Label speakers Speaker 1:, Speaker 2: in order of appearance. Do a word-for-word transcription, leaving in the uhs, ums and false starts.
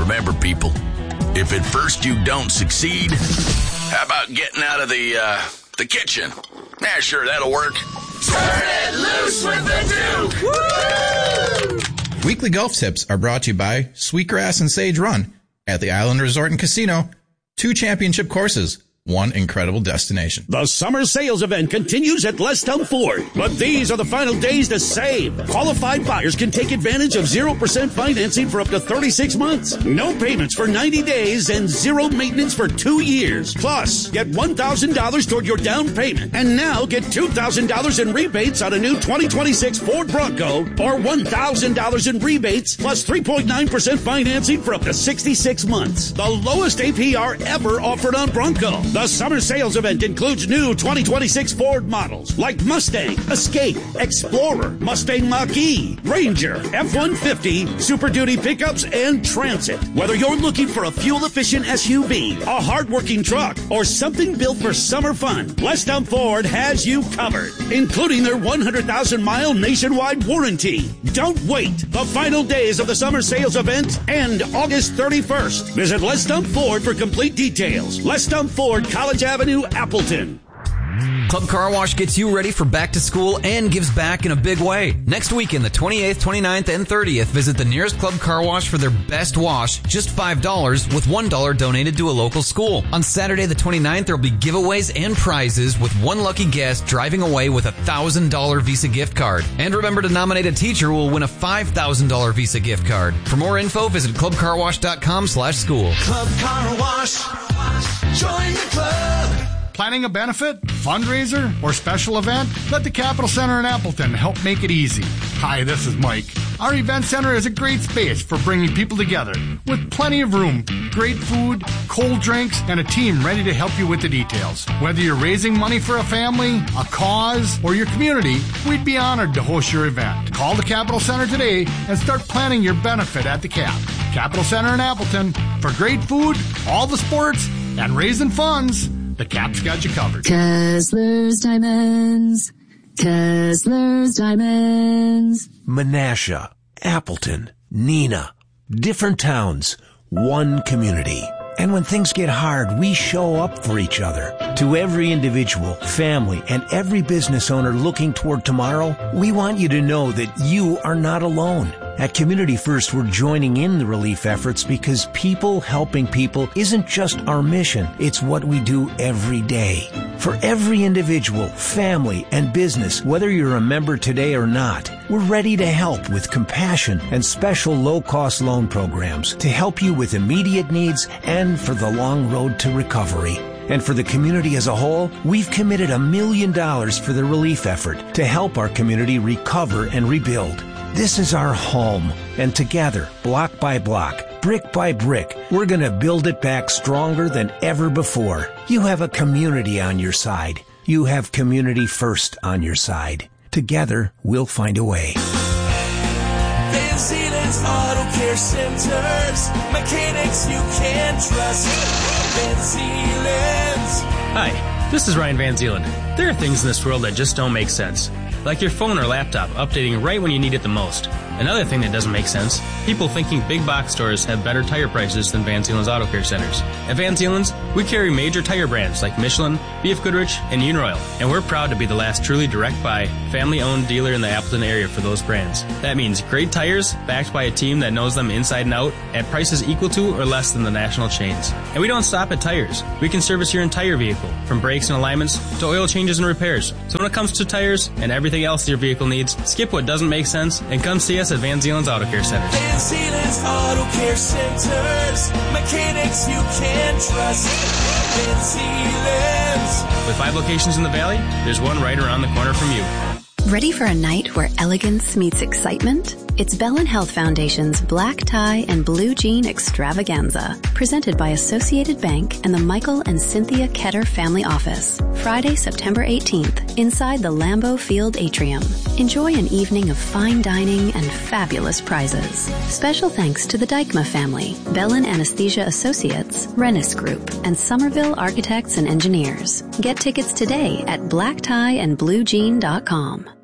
Speaker 1: Remember, people, if at first you don't succeed, how about getting out of the, uh, the kitchen? Yeah, sure, that'll work. Turn it loose with the Duke! Woo!
Speaker 2: Weekly golf tips are brought to you by Sweetgrass and Sage Run at the Island Resort and Casino. Two championship courses. One incredible destination.
Speaker 3: The summer sales event continues at Lestown Ford, but these are the final days to save. Qualified buyers can take advantage of zero percent financing for up to thirty-six months. No payments for ninety days and zero maintenance for two years. Plus, get one thousand dollars toward your down payment. And now get two thousand dollars in rebates on a new twenty twenty-six Ford Bronco or one thousand dollars in rebates plus three point nine percent financing for up to sixty-six months. The lowest A P R ever offered on Bronco. The summer sales event includes new twenty twenty-six Ford models like Mustang, Escape, Explorer, Mustang Mach-E, Ranger, F one fifty, Super Duty pickups, and Transit. Whether you're looking for a fuel-efficient S U V, a hard-working truck, or something built for summer fun, Lestown Ford has you covered, including their one hundred thousand mile nationwide warranty. Don't wait. The final days of the summer sales event end August thirty-first. Visit Lestown Ford for complete details. Lestown Ford, College Avenue, Appleton.
Speaker 4: Club Car Wash gets you ready for back to school and gives back in a big way. Next weekend, the twenty-eighth, twenty-ninth, and thirtieth, visit the nearest Club Car Wash for their best wash, just five dollars, with one dollar donated to a local school. On Saturday, the twenty-ninth, there will be giveaways and prizes, with one lucky guest driving away with a one thousand dollars Visa gift card. And remember to nominate a teacher who will win a five thousand dollars Visa gift card. For more info, visit clubcarwash.com slash school.
Speaker 5: Club Car Wash. Join the club.
Speaker 6: Planning a benefit, fundraiser, or special event? Let the Capital Center in Appleton help make it easy. Hi, this is Mike. Our event center is a great space for bringing people together with plenty of room, great food, cold drinks, and a team ready to help you with the details. Whether you're raising money for a family, a cause, or your community, we'd be honored to host your event. Call the Capital Center today and start planning your benefit at the Cap. Capital Center in Appleton. For great food, all the sports, and raising funds, the Cap's got you covered.
Speaker 7: Kessler's Diamonds. Kessler's Diamonds.
Speaker 8: Menasha, Appleton, Neenah. Different towns, one community. And when things get hard, we show up for each other. To every individual, family, and every business owner looking toward tomorrow, we want you to know that you are not alone. At Community First, we're joining in the relief efforts because people helping people isn't just our mission, it's what we do every day. For every individual, family, and business, whether you're a member today or not, we're ready to help with compassion and special low-cost loan programs to help you with immediate needs and for the long road to recovery. And for the community as a whole, we've committed a million dollars for the relief effort to help our community recover and rebuild. This is our home, and together, block by block, brick by brick, we're going to build it back stronger than ever before. You have a community on your side. You have Community First on your side. Together, we'll find a way.
Speaker 5: Van Zeeland's Auto Care Centers, mechanics you can trust. Van Zeeland's.
Speaker 9: Hi, this is Ryan Van Zeeland. There are things in this world that just don't make sense. Like your phone or laptop updating right when you need it the most. Another thing that doesn't make sense, people thinking big box stores have better tire prices than Van Zeeland's Auto Care Centers. At Van Zeeland's, we carry major tire brands like Michelin, B F Goodrich, and Uniroyal, and we're proud to be the last truly direct-buy, family-owned dealer in the Appleton area for those brands. That means great tires, backed by a team that knows them inside and out, at prices equal to or less than the national chains. And we don't stop at tires. We can service your entire vehicle, from brakes and alignments to oil changes and repairs. So when it comes to tires and everything else your vehicle needs, skip what doesn't make sense and come see us at Van Zeeland's Auto Care Centers.
Speaker 5: Van Zeeland's Auto Care Centers, mechanics you can trust. Van Zeeland's.
Speaker 9: With five locations in the valley, there's one right around the corner from you.
Speaker 10: Ready for a night where elegance meets excitement? It's Bellin Health Foundation's Black Tie and Blue Jean Extravaganza, presented by Associated Bank and the Michael and Cynthia Ketter Family Office. Friday, September eighteenth, inside the Lambeau Field Atrium. Enjoy an evening of fine dining and fabulous prizes. Special thanks to the Dykma family, Bellin Anesthesia Associates, Rennis Group, and Somerville Architects and Engineers. Get tickets today at black tie and blue jean dot com.